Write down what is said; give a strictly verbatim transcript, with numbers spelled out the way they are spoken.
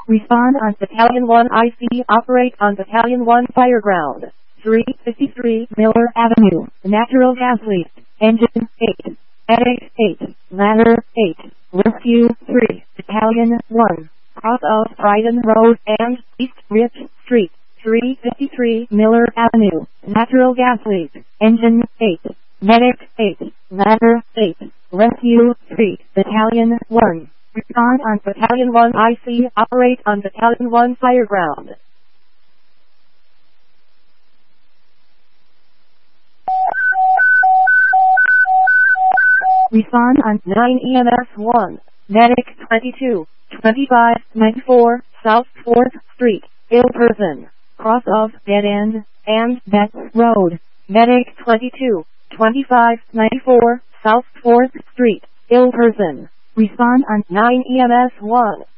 Respond on Battalion one I C. Operate on Battalion one Fireground. three fifty-three Miller Avenue. Natural gas leak. Engine eight. Medic eight. Ladder eight. Rescue three. Battalion one. Cross of Bryden Road and East Rich Street. three fifty-three Miller Avenue. Natural gas leak. Engine eight. Medic eight. Ladder eight. Rescue three. Battalion one. Respond on Battalion one I C. Operate on Battalion one Fireground. Respond on nine E M S one. Medic twenty-two. twenty-five ninety-four South fourth Street. Ill person. Cross of Dead End and Betts Road. Medic twenty-two. twenty-five ninety-four South fourth Street. Ill person. Respond on nine E M S one.